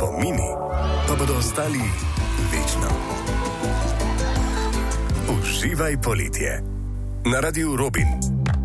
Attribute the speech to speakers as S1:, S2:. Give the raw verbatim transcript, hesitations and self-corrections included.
S1: spomini pa bodo ostali večno. Uživaj poletje na Radiu Robin.